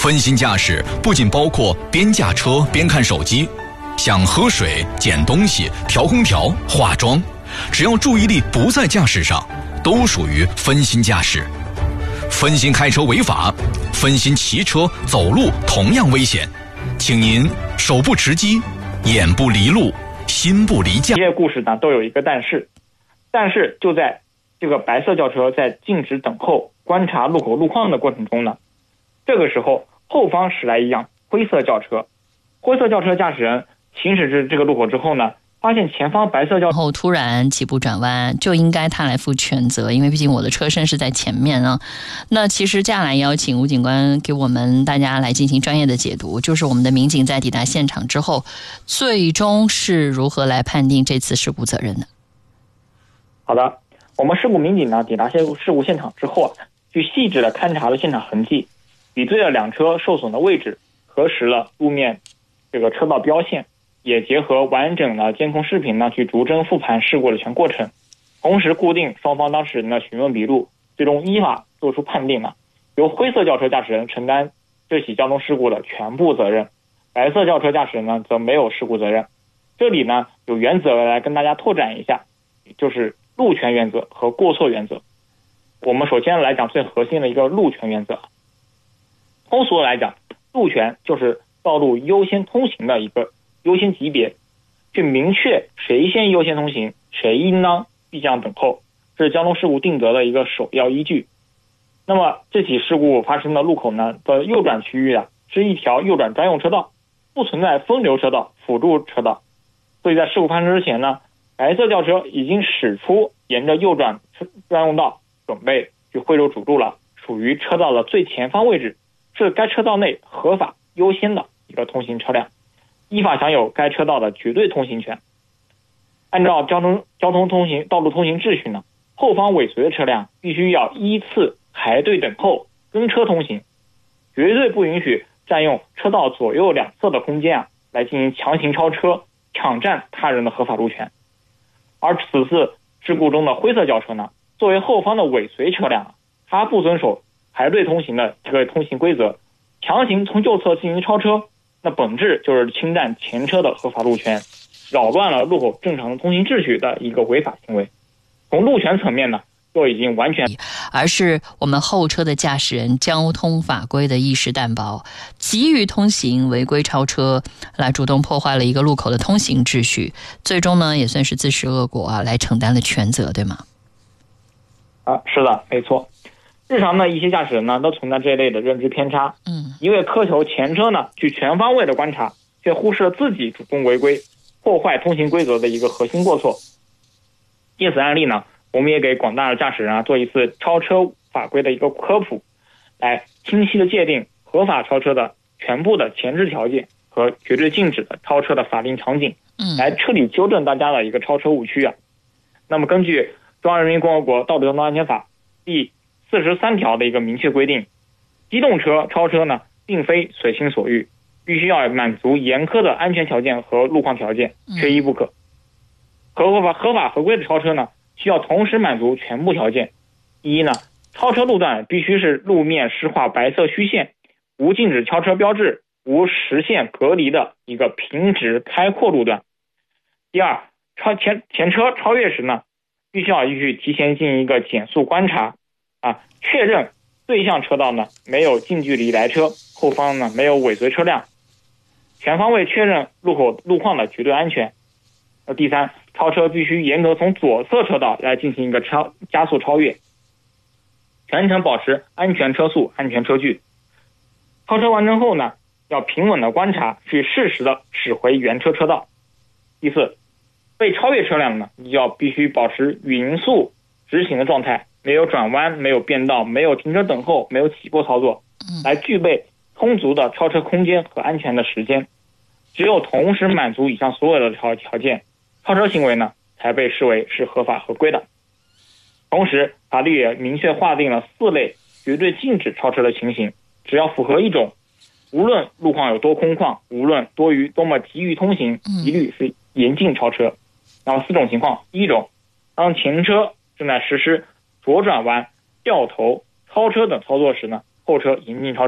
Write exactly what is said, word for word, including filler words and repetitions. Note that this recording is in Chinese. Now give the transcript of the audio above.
分心驾驶不仅包括边驾车边看手机，像喝水、捡东西、调空调、化妆，只要注意力不在驾驶上，都属于分心驾驶。分心开车违法，分心骑车、走路同样危险。请您手不持机，眼不离路，心不离驾。 这些故事呢都有一个但是，但是就在这个白色轿车在静止等候观察路口路况的过程中呢，这个时候后方驶来一辆灰色轿车，灰色轿车驾驶人行驶至这个路口之后呢，发现前方白色轿车后突然起步转弯，就应该他来负全责，因为毕竟我的车身是在前面啊。那其实接下来邀请吴警官给我们大家来进行专业的解读，就是我们的民警在抵达现场之后，最终是如何来判定这次事故责任的？ 好的，我们事故民警呢抵达事故事故现场之后啊，去细致的勘察了现场痕迹，比对了两车受损的位置，核实了路面这个车道标线，也结合完整的监控视频呢，去逐帧复盘事故的全过程，同时固定双方当事人的询问笔录，最终依法作出判定呢，由灰色轿车驾驶人承担这起交通事故的全部责任，白色轿车驾驶人呢则没有事故责任。这里呢有原则来跟大家拓展一下，就是路权原则和过错原则。我们首先来讲最核心的一个路权原则。通俗来讲，路权就是道路优先通行的一个优先级别，去明确谁先优先通行，谁应当避让等候，这是交通事故定责的一个首要依据。那么这起事故发生的路口呢的右转区域啊，是一条右转专用车道，不存在分流车道、辅助车道，所以在事故发生之前呢，白色轿车已经驶出沿着右转专用道，准备去汇入主路了，属于车道的最前方位置，是该车道内合法优先的一个通行车辆，依法享有该车道的绝对通行权。按照交通交通通行道路通行秩序呢，后方尾随的车辆必须要依次排队等候跟车通行，绝对不允许占用车道左右两侧的空间啊，来进行强行超车，抢占他人的合法路权。而此次事故中的灰色轿车呢，作为后方的尾随车辆，它不遵守排队通行的这个通行规则，强行从右侧进行超车，那本质就是侵占前车的合法路权，扰乱了路口正常通行秩序的一个违法行为。从路权层面呢，就已经完全， 而是我们后车的驾驶人交通法规的意识淡薄，急于通行，违规超车，来主动破坏了一个路口的通行秩序，最终呢也算是自食恶果啊，来承担了全责，对吗？ 啊，是的，没错。日常呢，一些驾驶人呢都存在这一类的认知偏差， 嗯， 一味苛求前车呢去全方位的观察，却忽视了自己主动违规、破坏通行规则的一个核心过错。借此案例呢，我们也给广大的驾驶人啊做一次超车法规的一个科普，来清晰的界定合法超车的全部的前置条件和绝对禁止的超车的法定场景， 嗯， 来彻底纠正大家的一个超车误区啊。那么根据《中华人民共和国道路交通安全法》第四十三条的一个明确规定，机动车超车呢，并非随心所欲，必须要满足严苛的安全条件和路况条件，缺一不可。合法合法合规的超车呢，需要同时满足全部条件。第一呢，超车路段必须是路面湿化白色虚线，无禁止超车标志，无实线隔离的一个平直开阔路段。第二，超前前车超越时呢，必须要去提前进行一个减速观察啊，确认对向车道呢没有近距离来车，后方呢没有尾随车辆，全方位确认路口路况的绝对安全。呃，第三，超车必须严格从左侧车道来进行一个超加速超越，全程保持安全车速、安全车距。超车完成后呢，要平稳的观察，去适时的驶回原车车道。第四，被超越车辆呢，你要必须保持匀速直行的状态，没有转弯，没有变道，没有停车等候，没有起步操作，来具备充足的超车空间和安全的时间。只有同时满足以上所有的条条件，超车行为呢才被视为是合法合规的。同时，法律也明确划定了四类绝对禁止超车的情形，只要符合一种，无论路况有多空旷，无论多于多么急于通行，一律是严禁超车。那么四种情况，第一种，当前车正在实施左转弯、掉头、超车等操作时呢，后车严禁超车。